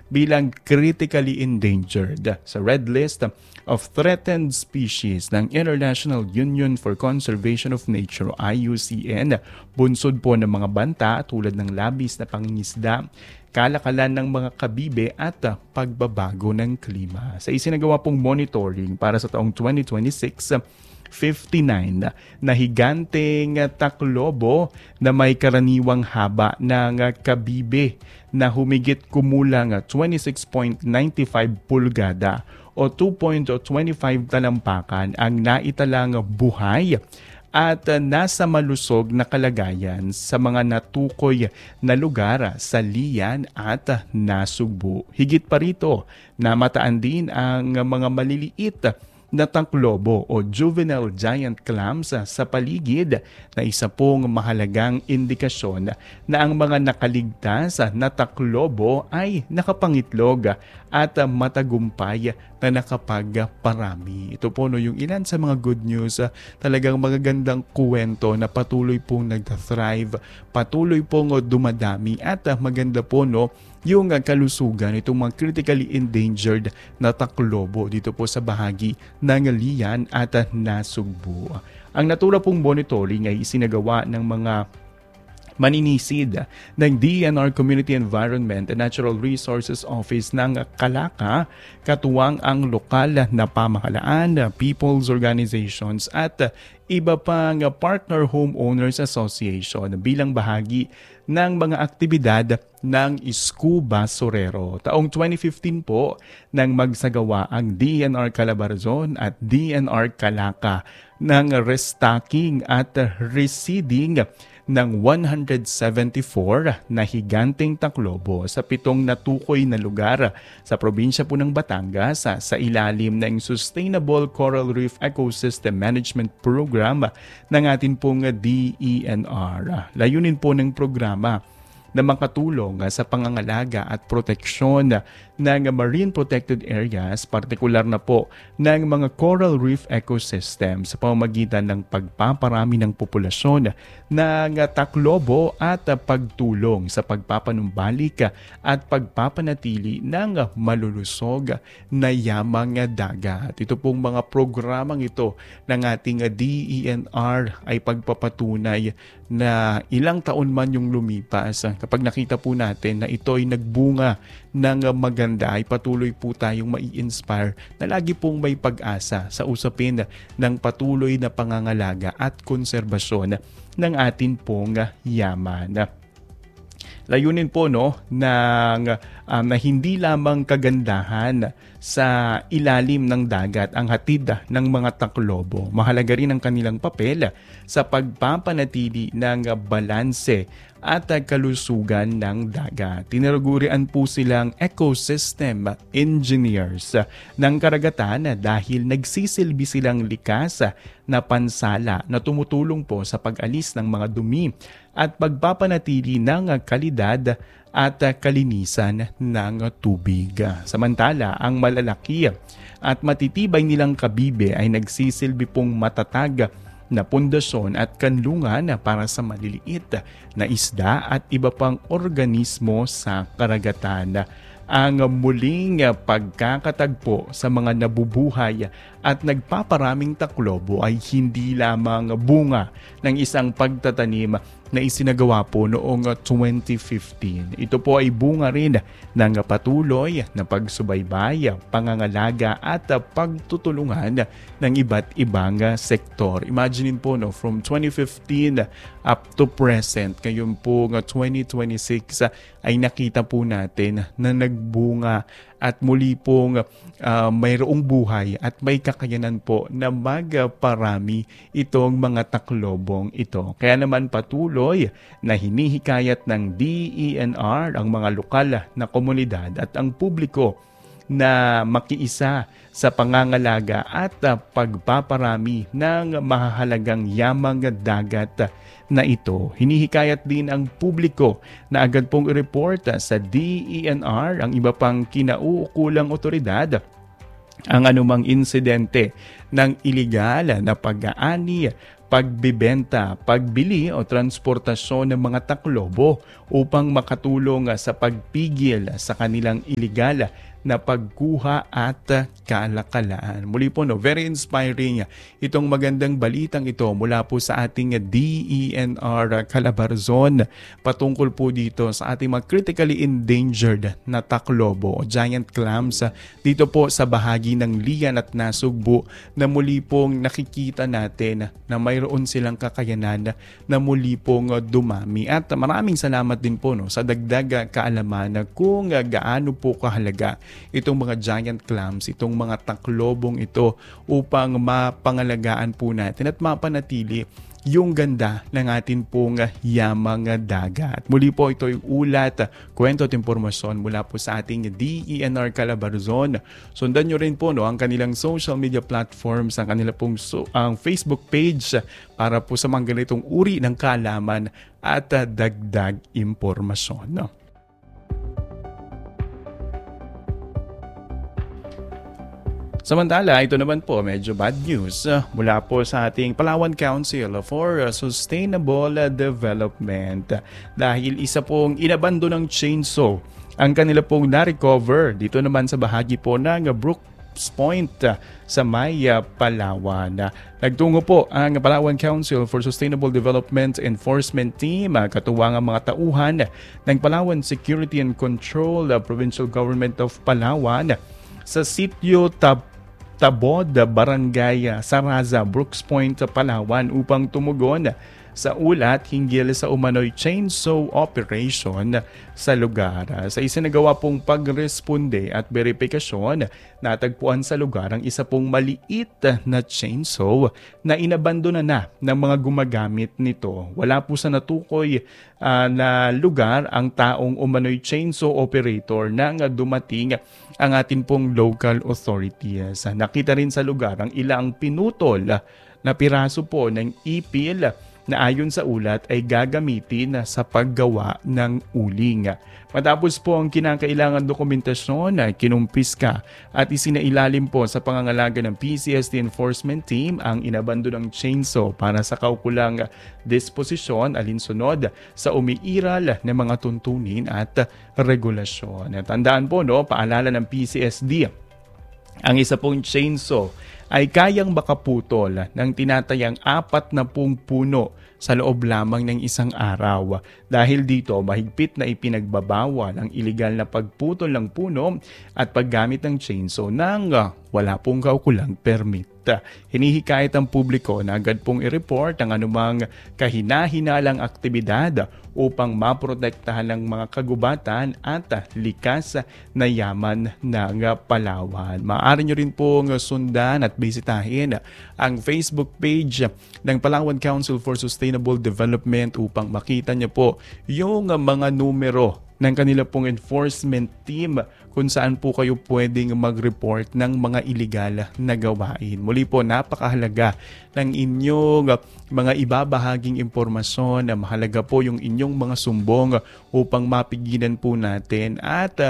bilang critically endangered sa Red List of Threatened Species ng International Union for Conservation of Nature, IUCN. Bunsod po ng mga banta tulad ng labis na pangingisda, kalakalan ng mga kabibe at pagbabago ng klima. Sa isinagawa pong monitoring para sa taong 2026, 59 na higanteng taklobo na may karaniwang haba ng kabibe na humigit kumulang 26.95 pulgada o 2.25 talampakan ang naitalang buhay at nasa malusog na kalagayan sa mga natukoy na lugar sa Lian at Nasugbu. Higit pa rito, namataan din ang mga maliliit na taklobo o juvenile giant clams sa paligid na isa pong mahalagang indikasyon na ang mga nakaligtas na taklobo ay nakapangitlog at matagumpay na nakapagparami. Ito po yung ilan sa mga good news, talagang magagandang kwento na patuloy pong nag-thrive, patuloy pong dumadami at maganda po yung kalusugan itong mga critically endangered na taklobo dito po sa bahagi ng Lian at Nasugbu. Ang natura pong monitoring ay isinagawa ng mga maninisid ng DENR Community Environment and Natural Resources Office ng Calaca, katuwang ang lokal na pamahalaan, people's organizations at iba pang partner homeowners association bilang bahagi ng mga aktibidad ng Scuba Sorero. Taong 2015 po nang magsagawa ang DENR Calabarzon at DENR Calaca ng restocking at reseeding ng 174 na higanteng taklobo sa 7 natukoy na lugar sa probinsya po ng Batangas sa ilalim ng Sustainable Coral Reef Ecosystem Management Program ng atin pong DENR. Layunin po ng programa na makatulong sa pangangalaga at proteksyon ng marine protected areas, partikular na po ng mga coral reef ecosystem sa pamamagitan ng pagpaparami ng populasyon ng taklobo at pagtulong sa pagpapanumbalik at pagpapanatili ng malulusog na yamang dagat. Ito pong mga programang ito ng ating DENR ay pagpapatunay na ilang taon man yung lumipas, kapag nakita po natin na ito ay nagbunga ng maganda, ay patuloy po tayong mai-inspire na lagi pong may pag-asa sa usapin ng patuloy na pangangalaga at konserbasyon ng atin pong yaman. Layunin po na hindi lamang kagandahan sa ilalim ng dagat ang hatid ng mga taklobo. Mahalaga rin ang kanilang papel sa pagpapanatili ng balanse at kalusugan ng dagat. Tinagurian po silang ecosystem engineers ng karagatan dahil nagsisilbi silang likas na pansala na tumutulong po sa pag-alis ng mga dumi at pagpapanatili ng kalidad at kalinisan ng tubig. Samantala, ang malalaki at matitibay nilang kabibe ay nagsisilbi pong matatag na pundasyon at kanlungan para sa maliliit na isda at iba pang organismo sa karagatan. Ang muling pagkakatagpo sa mga nabubuhay at nagpaparaming taklobo ay hindi lamang bunga ng isang pagtatanim na isinagawa po noong 2015. Ito po ay bunga rin ng patuloy na pagsubaybay, pangangalaga at pagtutulungan ng iba't ibang sektor. Imagine po from 2015 up to present, ngayon po 2026 ay nakita po natin na nagbunga at muli pong mayroong buhay at may kakayanan po na magparami itong mga taklobong ito. Kaya naman patuloy na hinihikayat ng DENR ang mga lokal na komunidad at ang publiko na makiisa sa pangangalaga at pagpaparami ng mahahalagang yamang dagat na ito. Hinihikayat din ang publiko na agad pong i-report sa DENR ang iba pang kinauukulang otoridad ang anumang insidente ng iligal na pag-aani, pagbibenta, pagbili o transportasyon ng mga taklobo upang makatulong sa pagpigil sa kanilang iligal na pagkuha at kalakalan. Muli po, very inspiring itong magandang balitang ito mula po sa ating DENR Calabarzon patungkol po dito sa ating mga critically endangered na taklobo o giant clams dito po sa bahagi ng Lian at Nasugbu na muli pong nakikita natin na mayroon silang kakayanan na muli pong dumami. At maraming salamat din po sa dagdag kaalaman kung gaano po kahalaga itong mga giant clams, itong mga taklobong ito upang mapangalagaan po natin at mapanatili yung ganda ng atin pong yamang dagat. Muli po ito yung ulat, kwento at impormasyon mula po sa ating DENR Calabarzon. Sundan nyo rin po ang kanilang social media platforms, ang kanila pong ang Facebook page para po sa mga ganitong uri ng kaalaman at dagdag impormasyon. Samantala, ito naman po medyo bad news mula po sa ating Palawan Council for Sustainable Development dahil isa pong inabando ng chainsaw ang kanila pong na-recover dito naman sa bahagi po ng Brooks Point sa may Palawan. Nagtungo po ang Palawan Council for Sustainable Development Enforcement Team, katuwang ang mga tauhan ng Palawan Security and Control Provincial Government of Palawan sa sitio Tabod, Barangay Saraza, Brooks Point, Palawan upang tumugon sa ulat hinggil sa umano'y chainsaw operation sa lugar. Sa isinagawa pong pagresponde at verifikasyon, natagpuan sa lugar ang isa pong maliit na chainsaw na inabandona na ng mga gumagamit nito. Wala po sa natukoy na lugar ang taong umano'y chainsaw operator nang dumating ang atin pong local authorities. Nakita rin sa lugar ang ilang pinutol na piraso po ng ipil na ayon sa ulat ay gagamitin sa paggawa ng uling. Matapos po ang kinakailangan dokumentasyon ay kinumpiska at isinailalim po sa pangangalaga ng PCSD Enforcement Team ang inabando ng chainsaw para sa kaukulang disposisyon alinsunod sa umiiral ng mga tuntunin at regulasyon. Tandaan po, paalala ng PCSD, ang isa pong chainsaw ay kayang makaputol ng tinatayang 40 puno sa loob lamang ng isang araw. Dahil dito, mahigpit na ipinagbabawal ang iligal na pagputol ng puno at paggamit ng chainsaw nang wala pong kaukulang permit. Hinihikayat ang publiko na agad pong i-report ang anumang kahina-hinalang aktibidad upang maprotektahan ng mga kagubatan at likas na yaman ng Palawan. Maaari nyo rin pong sundan at bisitahin ang Facebook page ng Palawan Council for Sustainable Development upang makita nyo po yung mga numero ng kanila pong enforcement team kung saan po kayo pwedeng mag-report ng mga iligal na gawain. Muli po, napakahalaga ng inyong mga ibabahaging impormasyon na mahalaga po yung inyong mga sumbong upang mapigilan po natin at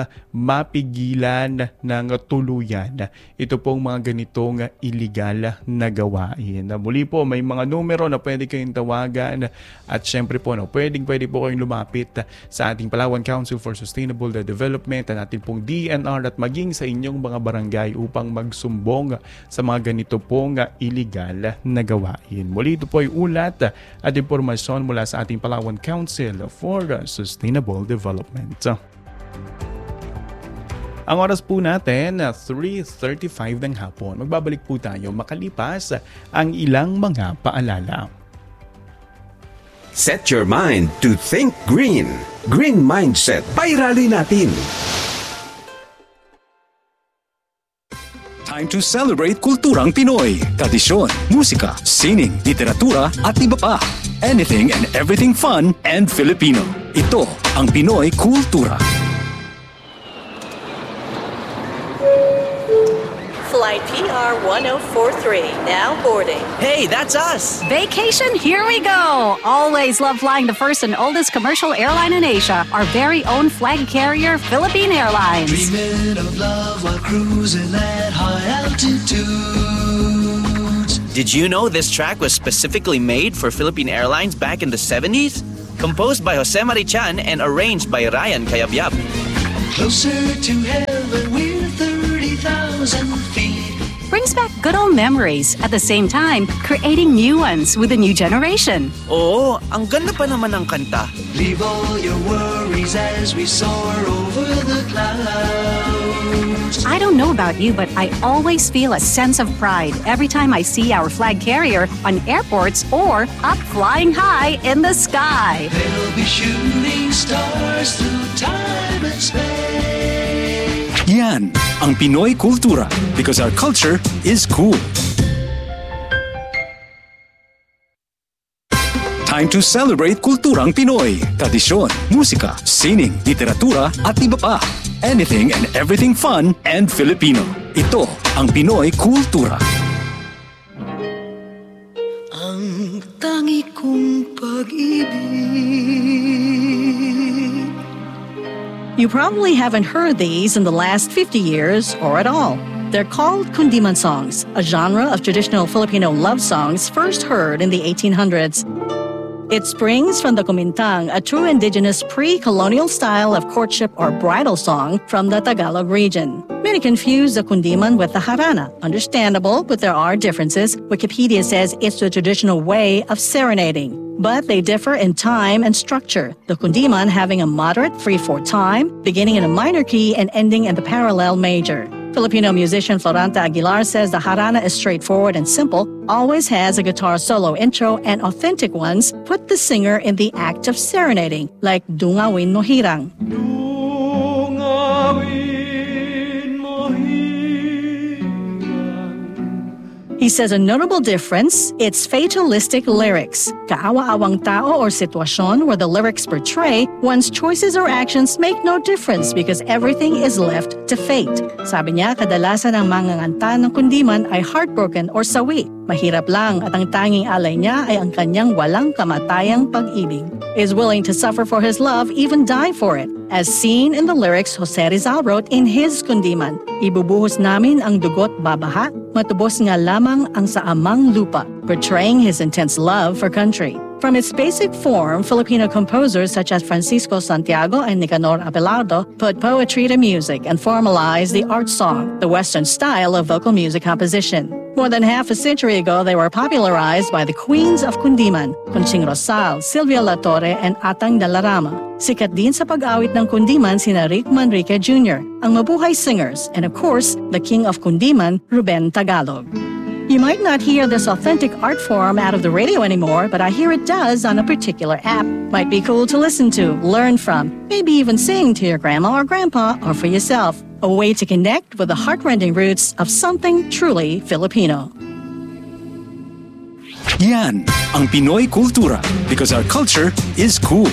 mapigilan ng tuluyan ito pong mga ganitong iligal na gawain. Muli po, may mga numero na pwede kayong tawagan at syempre po, pwede po kayong lumapit sa ating Palawan Council for Sustainable Development at ating pong DENR at maging sa inyong mga barangay upang magsumbong sa mga ganito pong iligal na gawain. Muli, ito po ay ulat at impormasyon mula sa ating Palawan Council for Sustainable Development. Ang oras po natin, 3:35 ng hapon. Magbabalik po tayo makalipas ang ilang mga paalala. Set your mind to think green. Green Mindset. Pairali natin. Time to celebrate kulturang Pinoy. Tradisyon, musika, sining, literatura at iba pa. Anything and everything fun and Filipino. Ito ang Pinoy Kultura. Flight PR 1043, now boarding. Hey, that's us! Vacation, here we go! Always love flying the first and oldest commercial airline in Asia, our very own flag carrier, Philippine Airlines. Dreaming of love while cruising at high altitudes. Did you know this track was specifically made for Philippine Airlines back in the 70s? Composed by Jose Marichan and arranged by Ryan Cayabyab. Closer to heaven with 30,000 feet. Brings back good old memories at the same time creating new ones with the new generation. Oo, ang ganda pa naman ng kanta. Leave all your worries as we soar over the clouds. I don't know about you, but I always feel a sense of pride every time I see our flag carrier on airports or up flying high in the sky. They'll be shooting stars through time and space. Yan ang Pinoy Kultura because our culture is cool. Time to celebrate kulturang Pinoy. Tradisyon, musika, sining, literatura at iba pa. Anything and everything fun and Filipino. Ito ang Pinoy Kultura. Ang tangi kong pag-ibig. You probably haven't heard these in the last 50 years or at all. They're called kundiman songs, a genre of traditional Filipino love songs first heard in the 1800s. It springs from the kumintang, a true indigenous pre-colonial style of courtship or bridal song from the Tagalog region. Many confuse the kundiman with the harana. Understandable, but there are differences. Wikipedia says it's the traditional way of serenading. But they differ in time and structure, the kundiman having a moderate 3/4 time, beginning in a minor key and ending in the parallel major. Filipino musician Floranta Aguilar says the harana is straightforward and simple, always has a guitar solo intro, and authentic ones put the singer in the act of serenading, like Dungawin no Hirang. He says a notable difference, it's fatalistic lyrics. Kaawa-awang tao or sitwasyon where the lyrics portray one's choices or actions make no difference because everything is left to fate. Sabi niya, kadalasan ang manganganta ng kundiman ay heartbroken or sawi. Mahirap lang at ang tanging alay niya ay ang kanyang walang kamatayang pag-ibig. Is willing to suffer for his love, even die for it. As seen in the lyrics Jose Rizal wrote in his kundiman, ibubuhos namin ang dugot babaha, matubos nga lamang ang sa amang lupa, portraying his intense love for country. From its basic form, Filipino composers such as Francisco Santiago and Nicanor Abelardo put poetry to music and formalized the art song, the Western style of vocal music composition. More than half a century ago, they were popularized by the queens of kundiman, Conching Rosal, Silvia La Torre, and Atang Dalarama. Sikat din sa pag-awit ng kundiman sina Rick Manrique Jr., ang mabuhay singers, and of course, the king of kundiman, Ruben Tagalog. You might not hear this authentic art form out of the radio anymore, but I hear it does on a particular app. Might be cool to listen to, learn from, maybe even sing to your grandma or grandpa or for yourself. A way to connect with the heart-rending roots of something truly Filipino. Yan ang Pinoy Kultura because our culture is cool.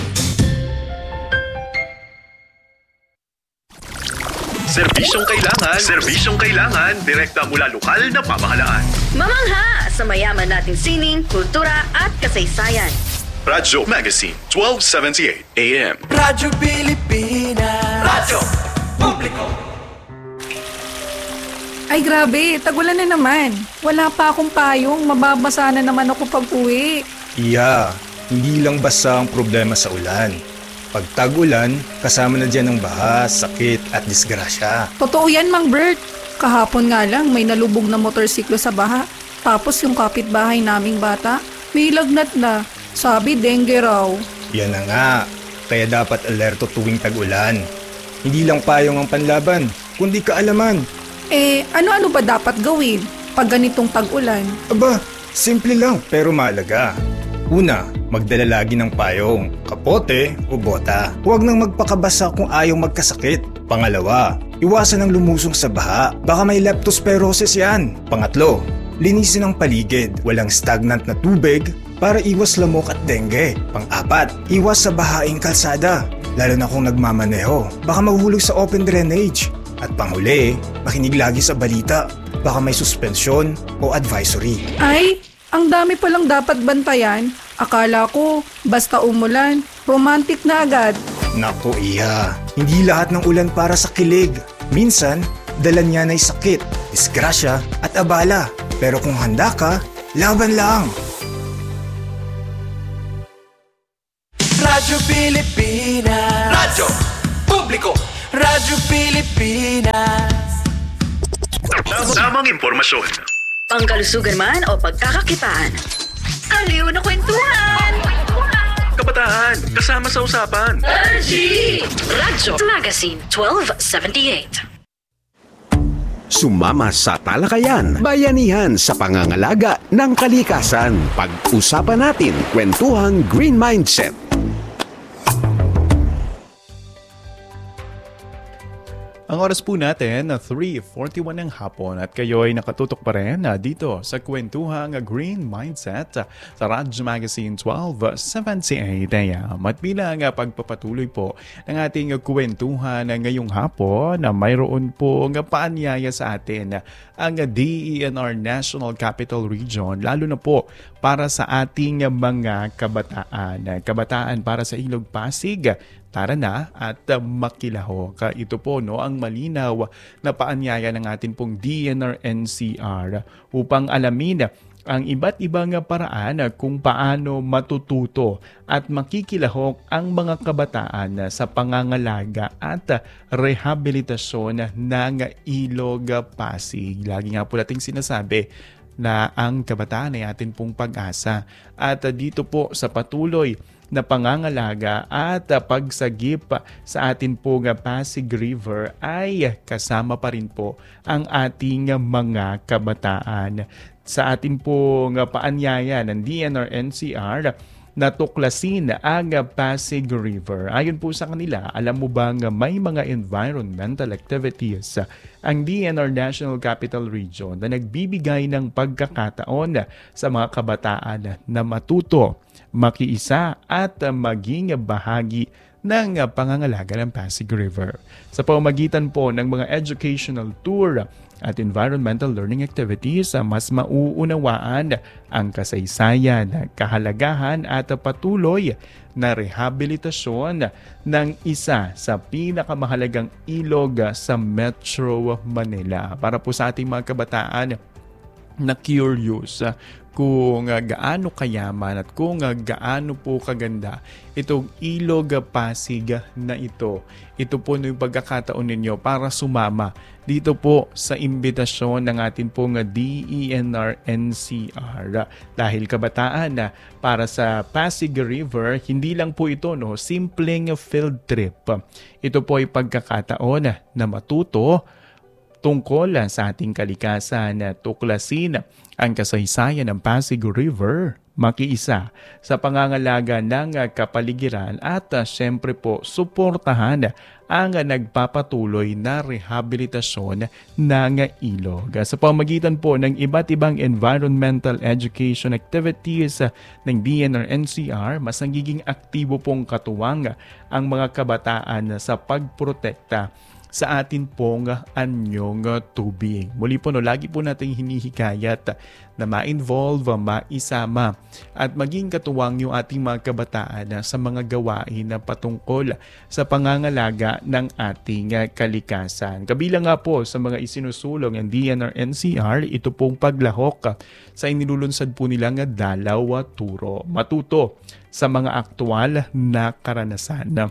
Serbisyong kailangan, direkta mula lokal na pamahalaan. Mamangha sa mayaman nating sining, kultura at kasaysayan. Radyo Magazine, 1278 AM. Radyo Pilipinas. Radyo Publiko. Ay grabe, tagulan na naman. Wala pa akong payong, mababasa na naman ako pag-uwi. Iya, hindi lang basta ang problema sa ulan. Pag tag-ulan, kasama na dyan ang baha, sakit at disgrasya. Totoo yan, Mang Bert. Kahapon nga lang may nalubog na motorsiklo sa baha. Tapos yung kapitbahay naming bata, may lagnat na. Sabi, dengue raw. Yan na nga, kaya dapat alerto tuwing tag-ulan. Hindi lang payong ang panlaban, kundi kaalaman. Ano-ano ba dapat gawin pag ganitong tag-ulan? Aba, simple lang pero mahalaga. Una, magdala lagi ng payong, kapote o bota. Huwag nang magpakabasa kung ayaw magkasakit. Pangalawa, iwasan ang lumusong sa baha. Baka may leptospirosis yan. Pangatlo, linisin ang paligid. Walang stagnant na tubig para iwas lamok at dengue. Pang-apat, iwas sa bahaing kalsada. Lalo na kung nagmamaneho. Baka mahulog sa open drainage. At panghuli, makinig lagi sa balita. Baka may suspensyon o advisory. Ay, ang dami palang dapat bantayan. Akala ko, basta umulan, romantic na agad. Naku iya, hindi lahat ng ulan para sa kilig. Minsan, dala niyan ay sakit, disgrasya at abala. Pero kung handa ka, Laban lang! Radyo Pilipinas. Radyo Publiko. Radyo Pilipinas. Tamang impormasyon. Pangkalusugan man o pagkakakitaan. Aliw na kwentuhan! Kabataan, kasama sa usapan. Radyo Magazine 1278. Sumama sa talakayan, bayanihan sa pangangalaga ng kalikasan. Pag-usapan natin, kwentuhang Green Mindset. Ang oras po natin, 3:41 ng hapon at kayo ay nakatutok pa rin dito sa kwentuhang Green Mindset sa Radyo Magazine 1278 AM. At bilang pagpapatuloy po ng ating kwentuhan ngayong hapon, mayroon po paanyaya sa atin ang DENR National Capital Region, lalo na po para sa ating mga kabataan. Kabataan para sa Ilog Pasig. Tara na at makilahok. Ito po ang malinaw na paanyaya ng atin pong DENR NCR upang alamin ang iba't ibang paraan kung paano matututo at makikilahok ang mga kabataan sa pangangalaga at rehabilitasyon ng Ilog Pasig. Lagi nga po nating sinasabi na ang kabataan ay atin pong pag-asa. At dito po sa patuloy na pangangalaga at pagsagip sa atin pong Pasig River ay kasama pa rin po ang ating mga kabataan. Sa atin pong paanyaya ng DENR NCR, natuklasin ang Pasig River. Ayon po sa kanila, alam mo bang may mga environmental activities ang DENR National Capital Region na nagbibigay ng pagkakataon sa mga kabataan na matuto, makiisa at maging bahagi ng pangangalaga ng Pasig River. Sa pamamagitan po ng mga educational tour at environmental learning activities, mas mauunawaan ang kasaysayan, kahalagahan at patuloy na rehabilitasyon ng isa sa pinakamahalagang ilog sa Metro Manila. Para po sa ating mga kabataan na curious kung gaano kayaman at kung gaano po kaganda itong Ilog Pasig na ito. Ito po yung pagkakataon ninyo para sumama dito po sa imbitasyon ng atin pong DENR NCR. Dahil kabataan para sa Pasig River, hindi lang po ito simpleng field trip. Ito po ay pagkakataon na matuto tungkol sa ating kalikasan, tuklasin ang kasaysayan ng Pasig River, makiisa sa pangangalaga ng kapaligiran at syempre po suportahan ang nagpapatuloy na rehabilitasyon ng ilog. Sa pamamagitan po ng iba't ibang environmental education activities ng DENR NCR, mas nagiging aktibo pong katuwang ang mga kabataan sa pagprotekta sa atin pong anyong tubig. Muli po, lagi po nating hinihikayat na ma-involve, maisama at maging katuwang yung ating mga kabataan sa mga gawain na patungkol sa pangangalaga ng ating kalikasan. Kabilang nga po sa mga isinusulong ng DENR NCR, ito pong paglahok sa inilulunsad po nilang dalaw turo. Matuto sa mga aktual na karanasan.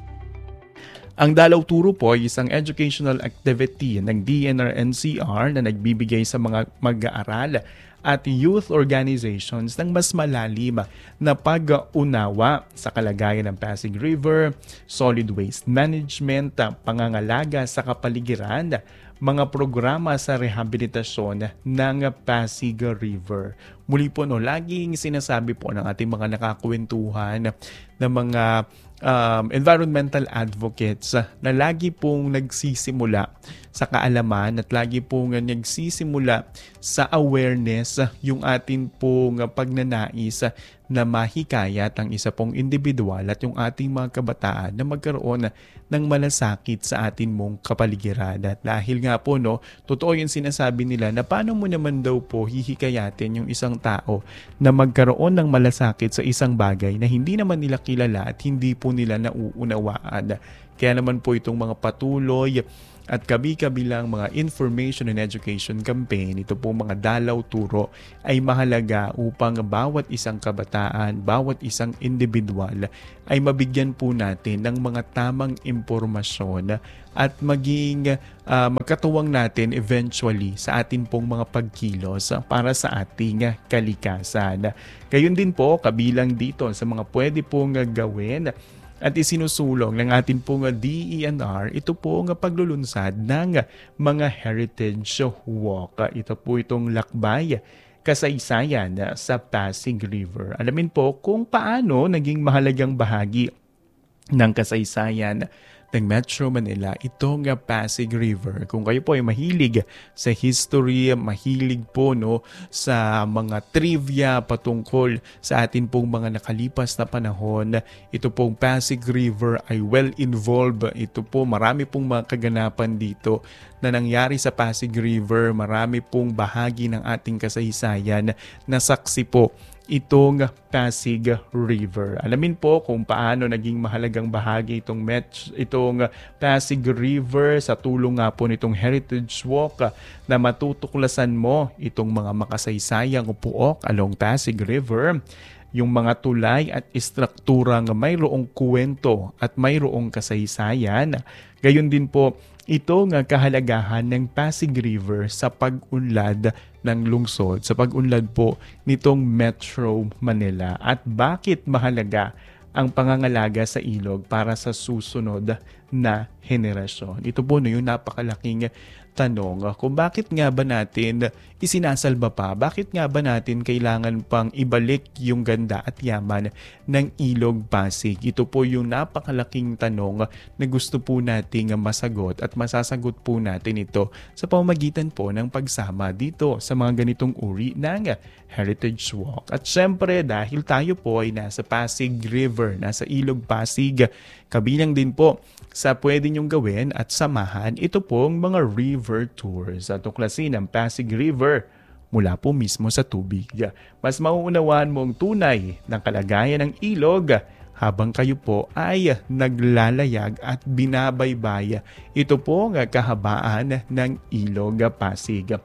Ang Dalaw Turo po ay isang educational activity ng DENR NCR na nagbibigay sa mga mag-aaral at youth organizations ng mas malalim na pag-unawa sa kalagayan ng Pasig River, solid waste management, pangangalaga sa kapaligiran, mga programa sa rehabilitasyon ng Pasig River. Muli po, laging sinasabi po ng ating mga nakakwentuhan ng mga environmental advocates na lagi pong nagsisimula sa kaalaman at lagi pong nagsisimula sa awareness yung atin pong pagnanais na mahikayat ang isa pong individual at yung ating mga kabataan na magkaroon ng malasakit sa atin mong kapaligiran. At dahil nga po, totoo yung sinasabi nila na paano mo naman daw po hihikayatin yung isang tao na magkaroon ng malasakit sa isang bagay na hindi naman nila kilala at hindi po nila nauunawaan. Kaya naman po itong mga patuloy at kabi-kabilang mga information and education campaign, ito po mga dalaw turo ay mahalaga upang bawat isang kabataan, bawat isang individual ay mabigyan po natin ng mga tamang impormasyon at maging magkatuwang natin eventually sa atin pong mga pagkilos para sa ating kalikasan. Gayon din po, kabilang dito sa mga pwede pong gawin at isinusulong ng atin pong DENR, ito po ang paglulunsad ng mga heritage walk. Ito po itong lakbay kasaysayan sa Pasig River. Alamin po kung paano naging mahalagang bahagi ng kasaysayan ng Metro Manila itong Pasig River. Kung kayo po ay mahilig sa history, mahilig po sa mga trivia patungkol sa atin pong mga nakalipas na panahon, ito pong Pasig River ay well involved. Ito po, marami pong mga kaganapan dito na nangyari sa Pasig River. Marami pong bahagi ng ating kasaysayan na saksi po itong Pasig River. Alamin po kung paano naging mahalagang bahagi itong Pasig River sa tulong nga po nitong Heritage Walk na matutuklasan mo itong mga makasaysayang puok along Pasig River, yung mga tulay at istrukturang mayroong kwento at mayroong kasaysayan. Gayon din po ito nga kahalagahan ng Pasig River sa pag-unlad ng lungsod, sa pag-unlad po nitong Metro Manila, at bakit mahalaga ang pangangalaga sa ilog para sa susunod na henerasyon. Ito po yung napakalaking tanong kung bakit nga ba natin isinasalba pa, bakit nga ba natin kailangan pang ibalik yung ganda at yaman ng Ilog Pasig. Ito po yung napakalaking tanong na gusto po nating masagot at masasagot po natin ito sa pamamagitan po ng pagsama dito sa mga ganitong uri ng Heritage Walk. At syempre dahil tayo po ay nasa Pasig River, nasa Ilog Pasig, kabilang din po sa pwede nyong gawin at samahan ito pong mga river tours at tuklasin ang Pasig River mula po mismo sa tubig. Mas mauunawaan mo ang tunay ng kalagayan ng ilog habang kayo po ay naglalayag at binabaybay ito po ang kahabaan ng Ilog Pasig.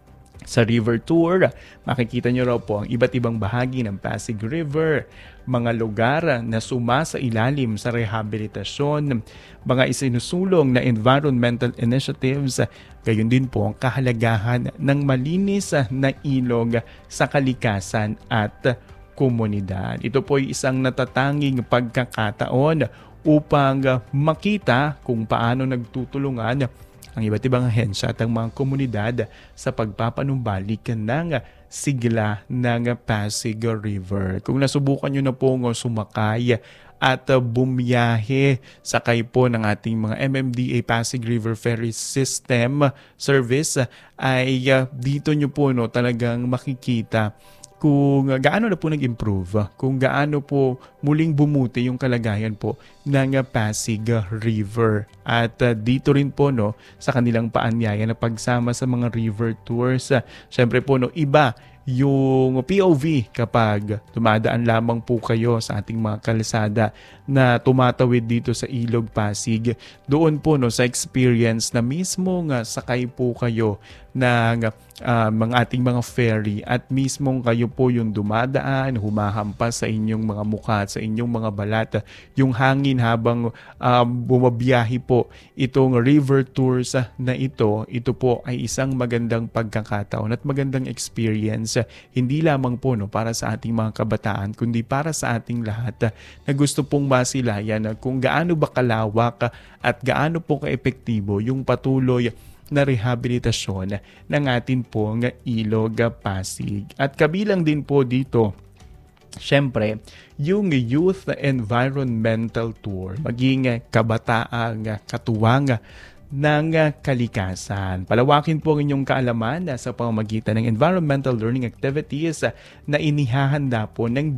Sa river tour, makikita nyo raw po ang iba't ibang bahagi ng Pasig River, mga lugar na sumasa ilalim sa rehabilitasyon, mga isinusulong na environmental initiatives, gayon din po ang kahalagahan ng malinis na ilog sa kalikasan at komunidad. Ito po ay isang natatanging pagkakataon upang makita kung paano nagtutulungan ang iba't ibang ahensya at ang mga komunidad sa pagpapanumbalik ng sigla ng Pasig River. Kung nasubukan nyo na po sumakay at bumiyahe, sakay po ng ating mga MMDA Pasig River Ferry System Service, ay dito nyo po talagang makikita kung gaano na po nag-improve, kung gaano po muling bumuti yung kalagayan po ng Pasig River. At dito rin po sa kanilang paanyaya na pagsama sa mga river tours, syempre po iba yung POV kapag tumadaan lamang po kayo sa ating mga kalsada na tumatawid dito sa Ilog Pasig. Doon po sa experience na mismo sakay po kayo ng mga ating mga ferry at mismong kayo po yung dumadaan, humahampas sa inyong mga mukha at sa inyong mga balat yung hangin habang bumabiyahe po itong river tours na ito po ay isang magandang pagkakataon at magandang experience, hindi lamang po para sa ating mga kabataan kundi para sa ating lahat na gusto pong masilayan kung gaano ba kalawak at gaano po kaepektibo yung patuloy na rehabilitasyon ng atin pong Ilog Pasig. At kabilang din po dito, syempre, yung Youth Environmental Tour, maging kabataang katuwang ng kalikasan. Palawakin po ang inyong kaalaman sa pamamagitan ng environmental learning activities na inihahanda po ng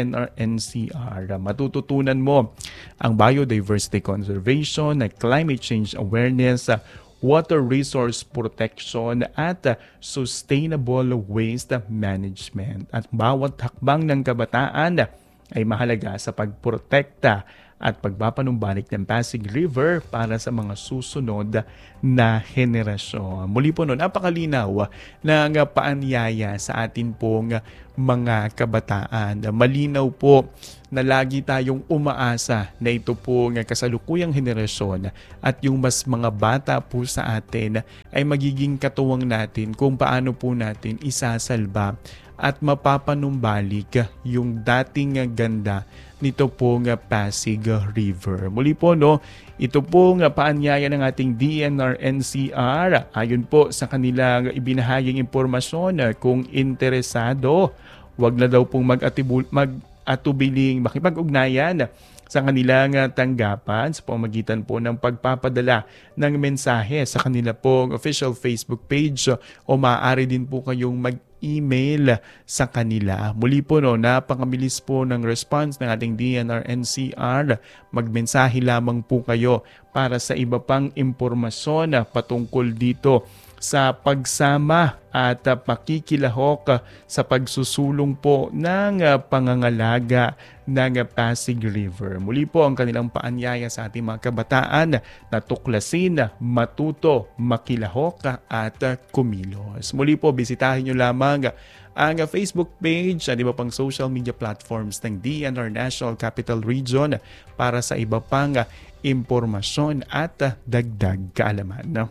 DENR-NCR. Matututunan mo ang biodiversity conservation, climate change awareness, water resource protection at sustainable waste management. At bawat hakbang ng kabataan ay mahalaga sa pagprotekta at pagpapanumbalik ng Pasig River para sa mga susunod na henerasyon. Muli po napakalinaw ng paanyaya sa atin pong mga kabataan. Malinaw po na lagi tayong umaasa na ito pong kasalukuyang henerasyon at yung mas mga bata po sa atin ay magiging katuwang natin kung paano po natin isasalba at mapapanumbalik yung dating ganda nito pong Pasig River. Muli po ito pong paanyaya ng ating DNR-NCR ayon po sa kanilang ibinahaging impormasyon. Kung interesado, wag na daw pong mag-atubiling makipag-ugnayan sa kanilang tanggapan sa pamamagitan po ng pagpapadala ng mensahe sa kanila pong official Facebook page o maaari din po kayong mag-email sa kanila. Muli po napakabilis po ng response ng ating DNR-NCR. Magmensahe lamang po kayo para sa iba pang impormasyon patungkol dito sa pagsama at pakikilahok sa pagsusulong po ng pangangalaga ng Pasig River. Muli po ang kanilang paanyaya sa ating mga kabataan na tuklasin, matuto, makilahok at kumilos. Muli po, bisitahin nyo lamang ang Facebook page at iba pang social media platforms ng DNR National Capital Region para sa iba pang impormasyon at dagdag kaalaman.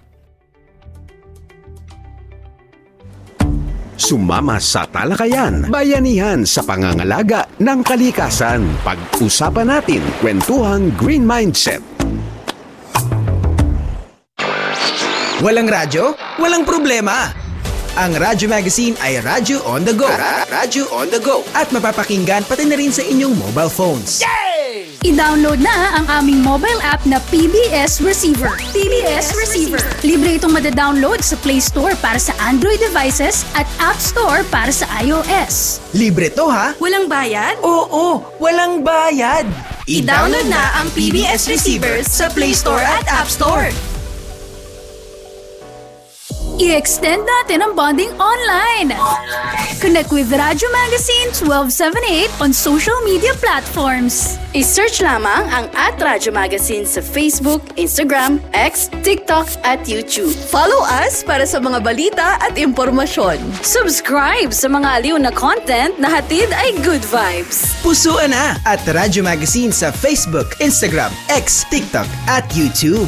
Sumama sa talakayan, bayanihan sa pangangalaga ng kalikasan. Pag-usapan natin, kwentuhang Green Mindset. Walang radyo? Walang problema. Ang Radyo Magazine ay Radyo on the Go. Radyo on the Go. At mapapakinggan pati na rin sa inyong mobile phones. I-download na ang aming mobile app na PBS Receiver. PBS Receiver. Libre itong madadownload sa Play Store para sa Android devices at App Store para sa iOS. Libre to ha? Walang bayad? Oo, walang bayad. I-download na ang PBS Receiver sa Play Store at App Store. I-extend natin ang bonding online. Connect with Radyo Magazine 1278 on social media platforms. I-search lamang ang @Radyo Magazine sa Facebook, Instagram, X, TikTok at YouTube. Follow us para sa mga balita at impormasyon. Subscribe sa mga aliw na content na hatid ay good vibes. Pusuan na @Radyo Magazine sa Facebook, Instagram, X, TikTok at YouTube.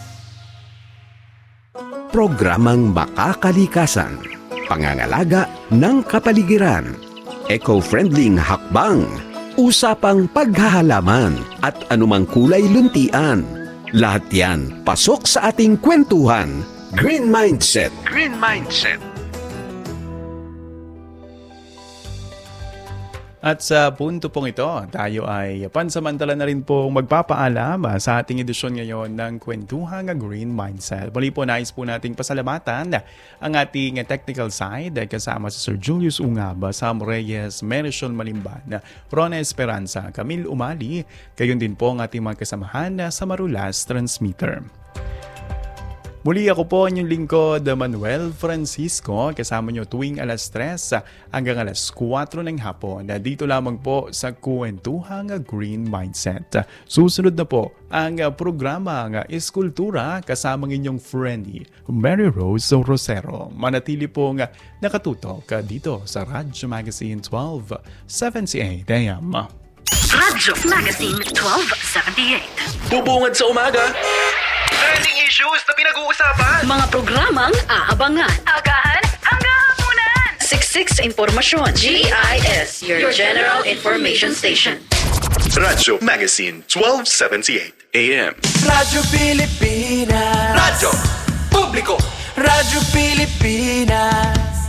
Programang makakalikasan, pangangalaga ng kapaligiran, eco-friendly hakbang, usapang paghahalaman at anumang kulay luntian. Lahat yan pasok sa ating kwentuhan. Green Mindset. Green Mindset. At sa punto pong ito, tayo ay pansamantala na rin pong magpapaalam sa ating edisyon ngayon ng Kwentuhang Green Mindset. Muli po, nais po nating pasalamatan ang ating technical side kasama si Sir Julius Ungaba, Sam Reyes, Marisol Malimban, Rona Esperanza, Camille Umali, gayon din po ang ating mga kasamahan sa Marulas Transmitter. Muli ako po ang inyong lingkod, Manuel Francisco, kasama nyo tuwing alas 3 hanggang alas 4 ng hapon. Dito lamang po sa Kwentuhang Green Mindset. Susunod na po ang programa ng Iskultura kasama inyong friendly Mary Rose Rosero. Manatili pong nakatutok dito sa Radyo Magazine 1278 AM. Radyo Magazine 1278. Bubungad sa umaga. Trending issues na pinag-uusapan. Mga programang aabangan. Agahan hanggang hapunan. Siksik sa impormasyon. GIS, your General Information Station. Radyo Magazine 1278 AM. Radyo Pilipinas. Radyo Publiko. Radyo Pilipinas.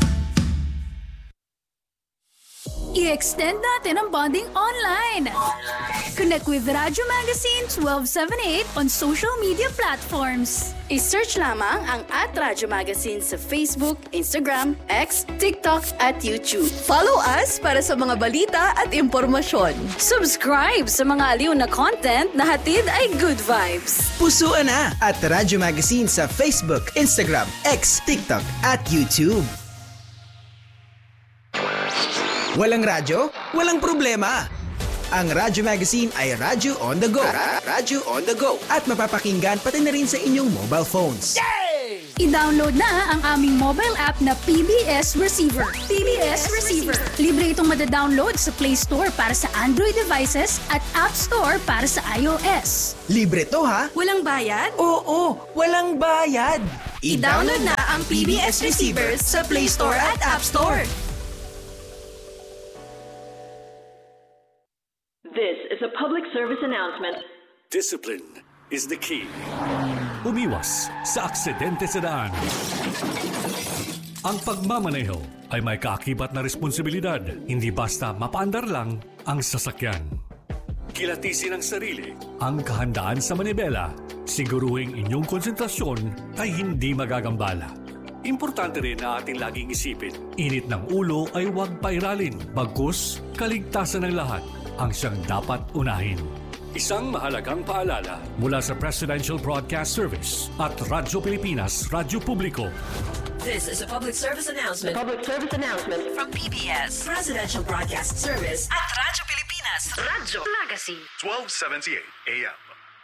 I-extend natin ang bonding online. Connect with Radyo Magazine 1278 on social media platforms. I-search lamang ang @Radyo Magazine sa Facebook, Instagram, X, TikTok at YouTube. Follow us para sa mga balita at impormasyon. Subscribe sa mga aliw na content na hatid ay good vibes. Pusuan na @Radyo Magazine sa Facebook, Instagram, X, TikTok at YouTube. Walang radyo? Walang problema. Ang Radyo Magazine ay Radyo on the Go. Radyo on the Go. At mapapakinggan pati na rin sa inyong mobile phones. I-download na ang aming mobile app na PBS Receiver. PBS Receiver. Libre itong madadownload sa Play Store para sa Android devices at App Store para sa iOS. Libre to ha? Walang bayad? Oo, walang bayad. I-download na ang PBS Receiver sa Play Store at App Store. This is a public service announcement. Discipline is the key. Umiwas sa aksidente sa daan. Ang pagmamaneho ay may kaakibat na responsibilidad, hindi basta mapaandar lang ang sasakyan. Kilatisin ang sarili, ang kahandaan sa manibela, siguruhing inyong konsentrasyon ay hindi magagambala. Importante rin na ating laging isipin, init ng ulo ay huwag pairalin, bagkus kaligtasan ng lahat ang siyang dapat unahin. Isang mahalagang paalala mula sa Presidential Broadcast Service at Radyo Pilipinas, Radyo Publiko. This is a public service announcement. Public service announcement from PBS, Presidential Broadcast Service at Radyo Pilipinas, Radyo Magazine. 1278 AM.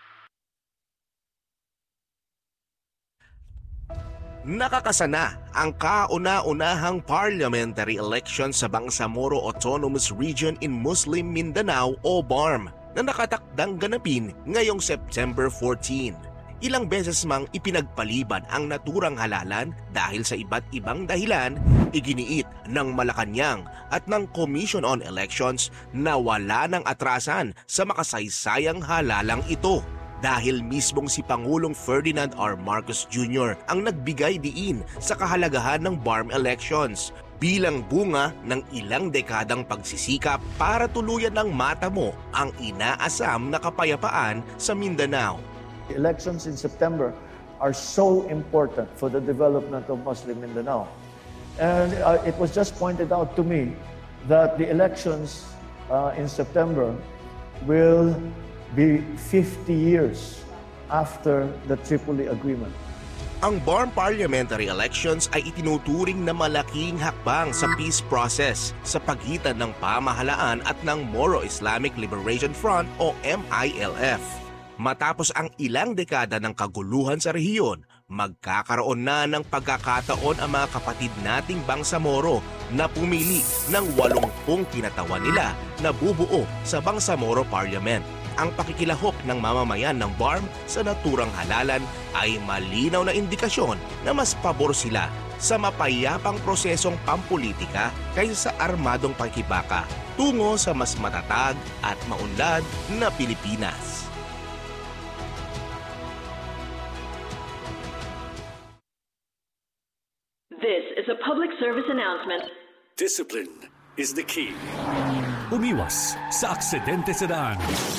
Nakakasana ang kauna-unahang parliamentary election sa Bangsamoro Autonomous Region in Muslim Mindanao o BARM na nakatakdang ganapin ngayong September 14. Ilang beses mang ipinagpaliban ang naturang halalan dahil sa iba't ibang dahilan, iginiit ng Malacanang at ng Commission on Elections na wala ng atrasan sa makasaysayang halalang ito. Dahil mismong si Pangulong Ferdinand R. Marcos Jr. ang nagbigay diin sa kahalagahan ng BARM elections bilang bunga ng ilang dekadang pagsisikap para tuluyan ng matamo ang inaasam na kapayapaan sa Mindanao. The elections in September are so important for the development of Muslim Mindanao. And it was just pointed out to me that the elections in September will be 50 years after the Tripoli Agreement. Ang BARM parliamentary elections ay itinuturing na malaking hakbang sa peace process sa pagitan ng pamahalaan at ng Moro Islamic Liberation Front o MILF. Matapos ang ilang dekada ng kaguluhan sa rehiyon, magkakaroon na ng pagkakataon ang mga kapatid nating Bangsamoro na pumili ng 80 kinatawan nila na bubuo sa Bangsamoro Parliament. Ang pakikilahok ng mamamayan ng BARM sa naturang halalan ay malinaw na indikasyon na mas pabor sila sa mapayapang prosesong pampolitika kaysa sa armadong pakikibaka tungo sa mas matatag at maunlad na Pilipinas. This is a public service announcement. Discipline is the key. Umiwas sa aksidente sa daan.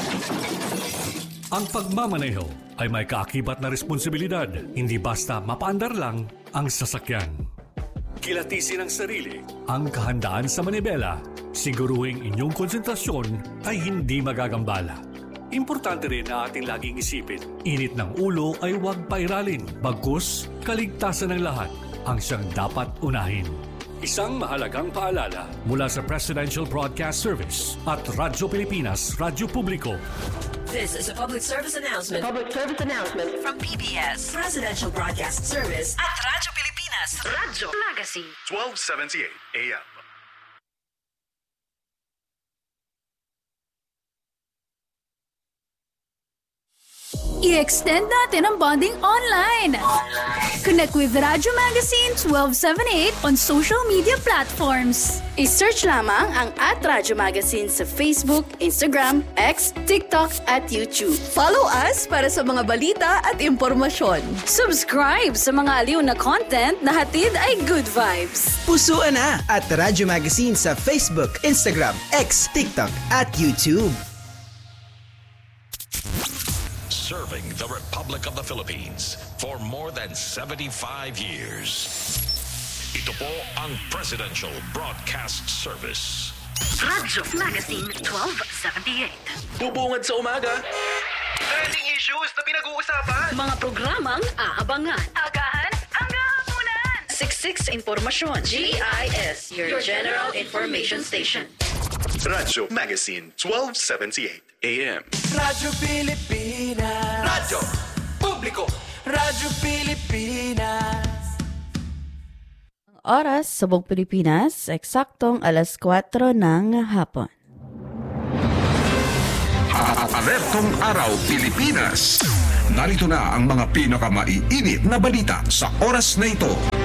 Ang pagmamaneho ay may kaakibat na responsibilidad, hindi basta mapaandar lang ang sasakyan. Kilatisin ang sarili, ang kahandaan sa manibela, siguruhing inyong konsentrasyon ay hindi magagambala. Importante rin na ating laging isipin, init ng ulo ay huwag pairalin, bagkus kaligtasan ng lahat ang siyang dapat unahin. Isang mahalagang paalala mula sa Presidential Broadcast Service at Radyo Pilipinas, Radyo Publiko. This is a public service announcement. Public service announcement from PBS, Presidential Broadcast Service at Radyo Pilipinas, Radyo Magazine. 1278 AM. I-extend natin ang bonding online. Connect with Radyo Magazine 1278 on social media platforms. I-search lamang ang @Radyo Magazine sa Facebook, Instagram, X, TikTok at YouTube. Follow us para sa mga balita at impormasyon. Subscribe sa mga aliw na content na hatid ay good vibes. Pusuan na at Radyo Magazine sa Facebook, Instagram, X, TikTok at YouTube. Serving the Republic of the Philippines for more than 75 years. Ito po ang Presidential Broadcast Service. Radyo Magazine 1278. Bubungad sa umaga. Trending issues na pinag-uusapan. Mga programang aabangan. Agahan hanggang hapunan. 66 Impormasyon. GIS, your General Information Station. Radyo Magazine 1278 AM. Radyo Pilipinas. Radyo Publiko. Radyo Pilipinas. Oras sa buong Pilipinas, eksaktong alas 4 ng hapon. Alertong Araw Pilipinas. Narito na ang mga pinakamaiinit na balita sa oras na ito.